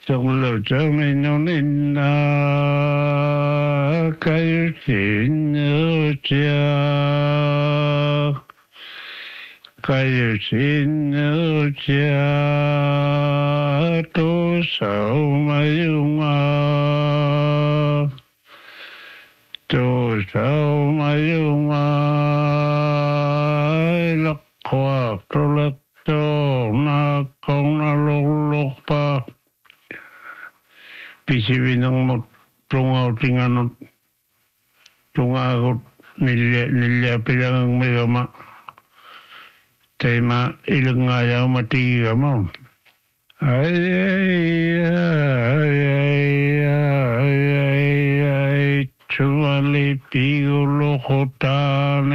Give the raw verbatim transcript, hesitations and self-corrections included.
Trong lầu trắng này nó nên là cái chuyện ở cha cái chuyện ở cha tôi sợ mấy ông à tôi sợ mấy ông à lắc qua tôi lắc cho na con na lục lục pa pisivinang mo tungaw tinganot tungagot nilya nilya pilang may gama tema ilang ayaw matiga mo ay ay ay ay ay ay ay chumali pigulo kotan